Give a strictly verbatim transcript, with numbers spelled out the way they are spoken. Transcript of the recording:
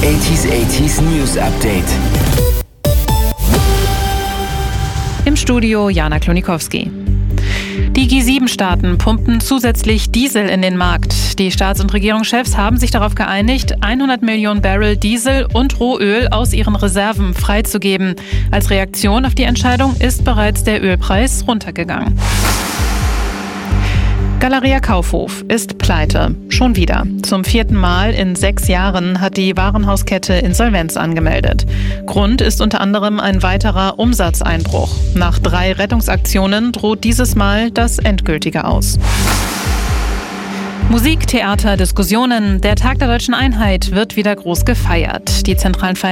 achtziger achtziger News Update. Im Studio Jana Klonikowski. Die G sieben Staaten pumpen zusätzlich Diesel in den Markt. Die Staats- und Regierungschefs haben sich darauf geeinigt, hundert Millionen Barrel Diesel und Rohöl aus ihren Reserven freizugeben. Als Reaktion auf die Entscheidung ist bereits der Ölpreis runtergegangen. Galeria Kaufhof ist pleite. Schon wieder. Zum vierten Mal in sechs Jahren hat die Warenhauskette Insolvenz angemeldet. Grund ist unter anderem ein weiterer Umsatzeinbruch. Nach drei Rettungsaktionen droht dieses Mal das endgültige Aus. Musik, Theater, Diskussionen. Der Tag der Deutschen Einheit wird wieder groß gefeiert. Die zentralen